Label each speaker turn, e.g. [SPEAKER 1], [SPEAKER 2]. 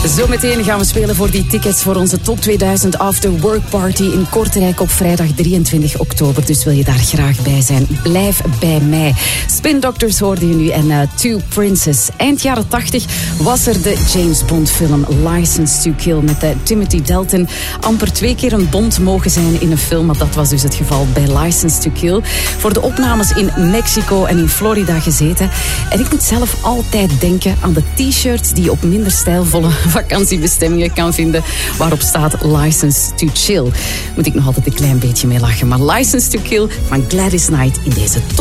[SPEAKER 1] Zometeen gaan we spelen voor die tickets voor onze Top 2000 After Work Party in Kortrijk op vrijdag 23 oktober. Dus wil je daar graag bij zijn, blijf bij mij. Spin Doctors hoorde je nu en Two Princes. Eind jaren 80 was er de James Bond film License to Kill met Timothy Dalton. Amper 2 keer een Bond mogen zijn in een film, maar dat was dus het geval bij License to Kill. Voor de opnames in Mexico en in Florida gezeten. En ik moet zelf altijd denken aan de t-shirts die je op minder stijlvolle vakantiebestemmingen kan vinden, waarop staat License to Chill. Moet ik nog altijd een klein beetje mee lachen. Maar License to Kill van Gladys Knight in deze top